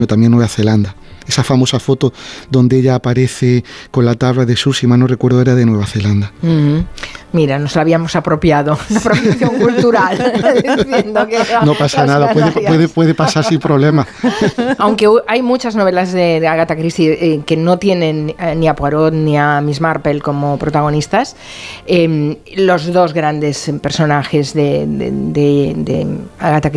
también Nueva Zelanda. Esa famosa foto donde ella aparece con la tabla de surf, si mal no recuerdo, era de Nueva Zelanda. Mira, nos la habíamos apropiado, la apropiación cultural. Diciendo que no pasa nada, puede pasar sin problema. Aunque hay muchas novelas de Agatha Christie que no tienen ni a Poirot ni a Miss Marple como protagonistas, los dos grandes personajes de Agatha Christie